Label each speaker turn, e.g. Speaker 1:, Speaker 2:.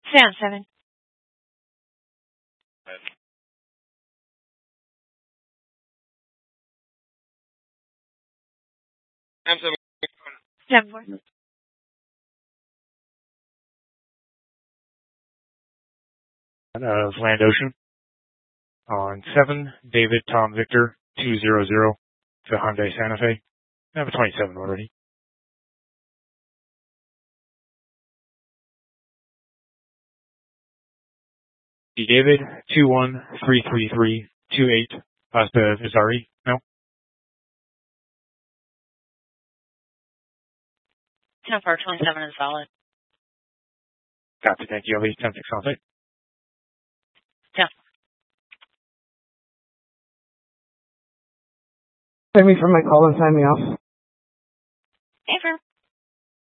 Speaker 1: Stay on 7.
Speaker 2: M7.
Speaker 1: 7-4.
Speaker 3: Of Land Ocean. On 7, David Tom Victor 200 to Hyundai Santa Fe. I have a 27 already. D. David 2133328 Pasta Vizari. No.
Speaker 1: 10-4, 27 is valid.
Speaker 3: Copy. Thank you. I'll leave 10-6 on site.
Speaker 4: Send me from my call and sign me off.
Speaker 1: Favor.